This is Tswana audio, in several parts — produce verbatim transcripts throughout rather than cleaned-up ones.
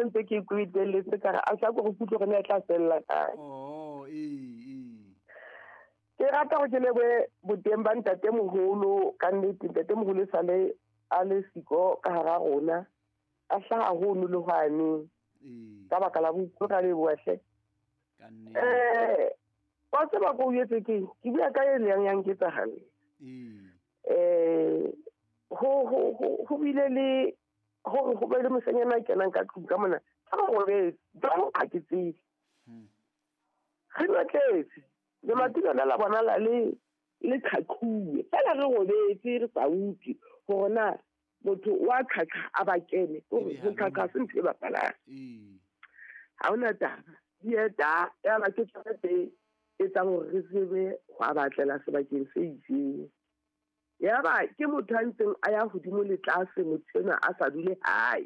sentse ke ikutlweletse ka a sa go kutlo go ne tla sella kae. Oh eh ke rata go ke lebe boteng ba ntate mogolo ka nnete ntate mogolo sale a le siko ka hara rona a hlaha hono le hwane eh ka baka la botho ga le bohle ka nne eh wa tseba go yetse ke ke bua ka ele yang yang ke tsagale eh eh ho ho ho bile le ho go be le mosenyana ke nang ka tlu ka mona ga go be ba a ke tsi ga no tletse le matilo la bona la le le khakhuwe fela re go betse re sa utlwi gona motho wa khakha a ba kene go khakha se ntse ba pala eh ha ona taba dieta ya ba ke tsate e tsa go re sebe go abatlela sebakeng se itseng ya ba ke motho a ntseng a ya godimo le tlase motsena a sa dule hae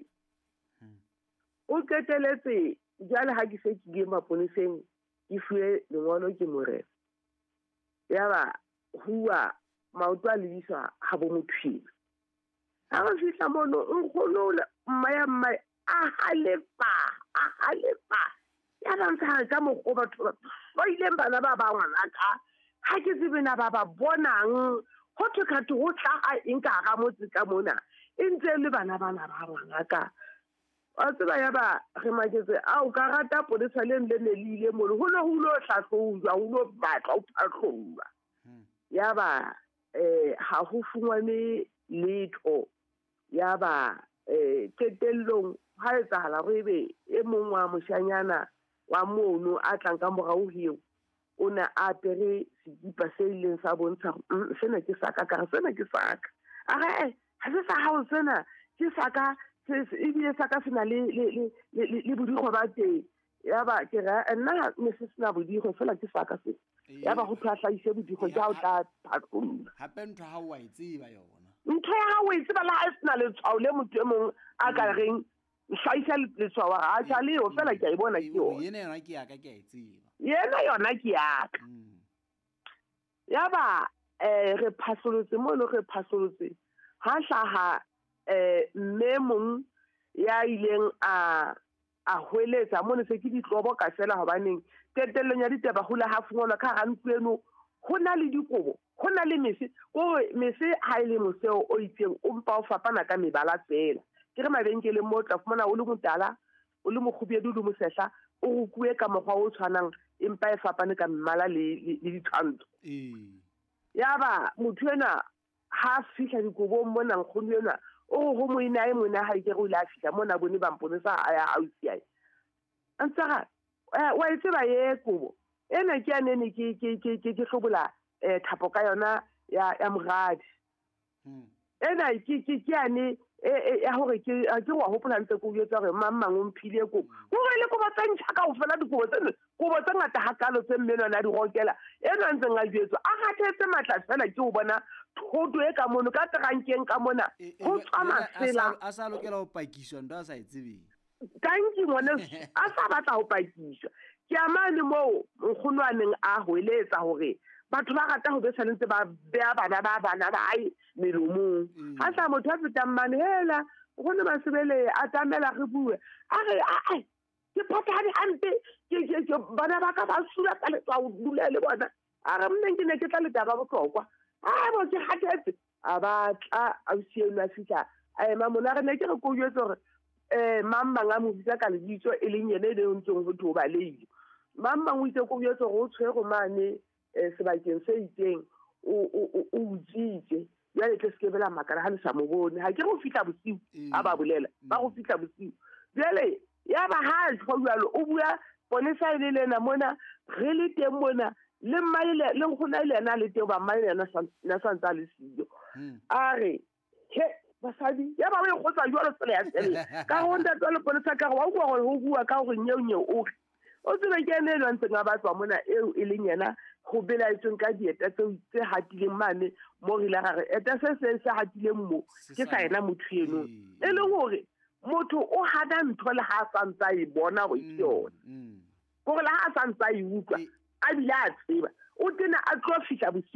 o keteletse jale ha ke se ke ge maponeseng ke fuwe lengolo ke morena ya ba hua maoto a lebiswa ha bo mothweng a go fihla mono nkgolola mmaya mmaya a halepa a halepa ya ba ntsa ka mogo batho ba ileng bana ba ba ngwanaka ha ke tsebena ba ba bonang go thokatho go tla eng ka ga motse ka mona e ntse le bana bana ba ngwanaka a tseba ya ba re maketse a o ka rata polisa le le le ile mo go lo go lo tlhatlhowa go lo batla o tlhatlhowa ya ba eh ha go fungwane letho ya ba eh ketellong ha etsa hala re be e mongwe wa moshanyana wa mono a tlang ka morao hiyo ona a pere sekipa se ileng sa bontsha sena ke saka ka sena ke saka a ga ha se sa hao sena ke saka se e bile saka sena le le le le bodigo ba teng ya ba ke ra nna me se sena bodigo fela ke saka se ya ba go tlhahla ise bodigo ja o tla phatlhola hape ntho ha wa itseba yona ntho ya ha wa itseba la ha sena le tshwao le motho e mong a ka reng shaisa le tshwao a tla le yo fela ke a ibona ke yo yena yona ke ya ka ke a itseba yena yona ke ya ka ya ba eh re phasolotse mo le re phasolotse ha hlaha eh memong ya ileng a a hweletsa mo ne se ke ditlobo ka fela hobaneng tetellong ya ditaba hula ha fungolwa ka ga ntweno go na le dikobo go na le mese go mese ha ile moseo o itseng o mpa o fapana ka mebala tsela ke re mabenkele mo tla fumana o le motala o le moghubedu le mosehla o go kuwe ka mogwa o tshwanang empa e fapane ka mmala le le ditshwantsho eh ya ba motho ena ha fihla dikobo mona nkgono ena o go mo ina e mona ha ke go la fihla mona bone ba mponesa a ya ausi ai antsa wa itse ba ye kobo ena ke anene ke ke ke ke ke hlobola eh thapo ka yona ya ya mogadi ena ke ke ke ane ya hore ke ke wa hopola ntse go yetsa gore mamang o mphile ko go re le go ba tsantsa ka o fela dikobo tseno go botsa ngata hakalo tse mmeno na di rokela ena ntse nga jetso a gathetse matla fela ke o bona thoto e ka mono ka trankeng ka mona go tsama sela a sa lokela o pakiswa ndo a sa itsebeng tanki ngone a sa batla ho pakiswa ke amane mo nkgonwaneng a hoeletsa hore batho ba rata ho besa ntse ba bea bana ba bana ba ai melomong ha sa motho a fetang mane hela go ne ba sebele a tamela re bue a re ai ke patadi ampe ke ke bana ba ka ba sula ka le tsa o dula le bona a re mne ke ne ke tla le taba botlhokwa a bo ke hatetse a batla a sielo a fitla a ema mona re ne ke re go yetsa gore eh mamma nga mo bitsa ka le ditso e leng yene le ntsong go thoba leile mamma o itse go yetsa go tshwego mane sebakeng se itseng o o o utsitse ya le tse bela makala ha le sa mo bone ha ke go fitla bosiu a ba bolela ba go fitla bosiu jale ya ba ha go jalo o bua bone sa ile lena mona re le teng mona le mmaile le ngona ile na le teng ba mmaile na na santsa le siyo a re he basadi ya ba we go tsa jalo tsela ya tsela ka go nda tsole bone sa ka go go go bua ka go nyeu nyeu o o tsebe ke ne lo ntse nga batwa mona eo e leng yena go bela itseng ka dieta tse hatileng mane mo rile ga re eta se se se hatileng mo ke sa ena motho eno e le gore motho o hada ntho le ha santsa e bona go itshona go le ha santsa e utlwa a bila a tseba o tena a tlo fihla